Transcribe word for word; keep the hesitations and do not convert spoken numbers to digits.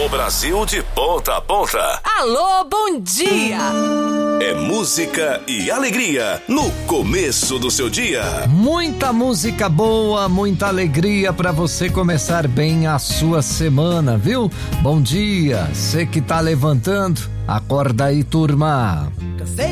O Brasil de ponta a ponta. Alô, bom dia! É música e alegria no começo do seu dia. Muita música boa, muita alegria pra você começar bem a sua semana, viu? Bom dia, você que tá levantando, acorda aí, turma.